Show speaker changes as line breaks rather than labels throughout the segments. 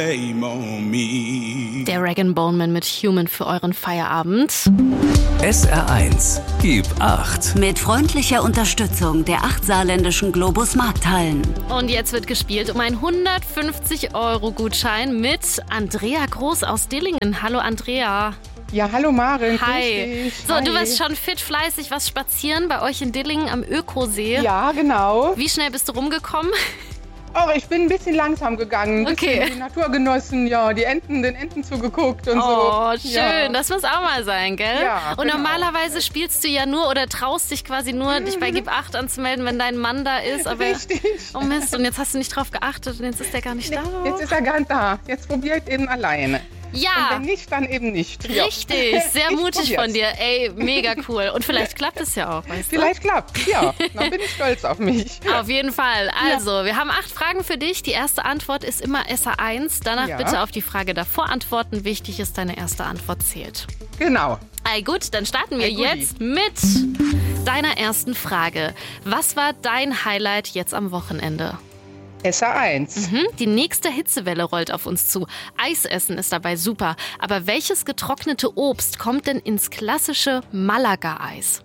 Der Rag & Bone mit Human für euren Feierabend.
SR1, gib 8.
Mit freundlicher Unterstützung der 8 saarländischen Globus Markthallen.
Und jetzt wird gespielt um einen 150-Euro-Gutschein mit Andrea Groß aus Dillingen. Hallo Andrea.
Ja, hallo Maren.
Hi. So, du warst schon fit fleißig was spazieren bei euch in Dillingen am Ökosee.
Ja, genau.
Wie schnell bist du rumgekommen?
Oh, ich bin ein bisschen langsam gegangen.
Okay.
Die Natur genossen, ja, den Enten zugeguckt und so.
Oh, schön.
Ja.
Das muss auch mal sein, gell?
Ja,
und
genau.
Normalerweise spielst du ja nur oder traust dich quasi nur, dich bei Gib 8 anzumelden, wenn dein Mann da ist. Aber
Richtig.
Oh Mist, und jetzt hast du nicht drauf geachtet und jetzt ist der gar nicht da.
Jetzt ist er gar nicht da. Jetzt probiert eben alleine.
Ja.
Und wenn nicht, dann eben nicht. Ja.
Richtig, sehr
Ich
mutig
probier's.
von dir. Ey, mega cool. Und vielleicht klappt es ja auch, weißt du?
Vielleicht klappt, ja. Dann bin ich stolz auf mich.
Auf jeden Fall. Also, wir haben 8 Fragen für dich. Die erste Antwort ist immer SA1. Danach
Ja.
bitte auf die Frage davor antworten. Wichtig ist, deine erste Antwort zählt.
Genau.
Gut, dann starten wir
Guti.
jetzt mit deiner ersten Frage. Was war dein Highlight jetzt am Wochenende?
SA1.
Die nächste Hitzewelle rollt auf uns zu. Eisessen ist dabei super. Aber welches getrocknete Obst kommt denn ins klassische Malaga-Eis?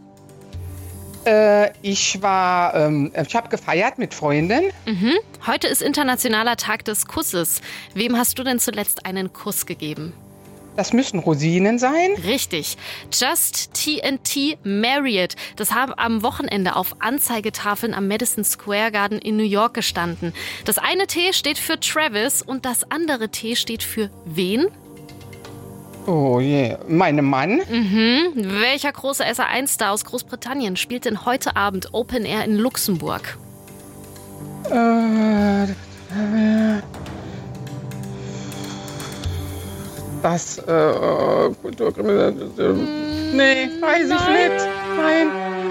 Ich habe gefeiert mit Freunden.
Heute ist Internationaler Tag des Kusses. Wem hast du denn zuletzt einen Kuss gegeben?
Das müssen Rosinen sein.
Richtig. Just TNT Marriott. Das haben am Wochenende auf Anzeigetafeln am Madison Square Garden in New York gestanden. Das eine T steht für Travis und das andere T steht für wen?
Oh je, meinem Mann.
Welcher große SA1-Star aus Großbritannien spielt denn heute Abend Open Air in Luxemburg?
Das, nee, weiß ich nicht. Nein.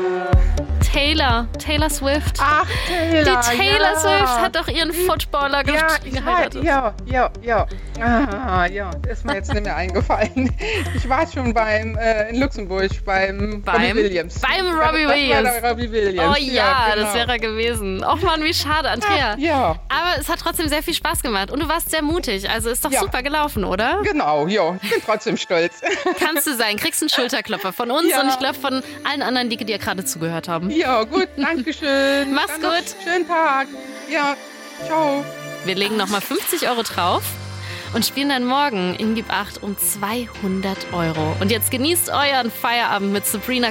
Taylor Swift.
Ach, Taylor.
Die Taylor
ja.
Swift hat doch ihren Footballer
Ja,
geheiratet.
ja. Ja, ist mir jetzt nicht mehr eingefallen. Ich war schon in Luxemburg beim Robbie Williams.
Beim Robbie
Das
Williams.
war der Robbie Williams.
Oh ja,
genau.
das wäre er gewesen. Och man, wie schade, Andrea.
Ja,
Aber es hat trotzdem sehr viel Spaß gemacht und du warst sehr mutig. Also ist doch
Ja.
super gelaufen, oder?
genau, ja. Ich bin trotzdem stolz.
Kannst du sein. Kriegst einen Schulterklopfer von uns
Ja.
und ich glaube von allen anderen, die dir gerade zugehört haben.
Ja, gut, danke schön.
Mach's
Dann noch
gut.
Schönen Tag. Ja, ciao.
Wir legen nochmal 50 Euro drauf und spielen dann morgen in Gib 8 um 200 Euro. Und jetzt genießt euren Feierabend mit Sabrina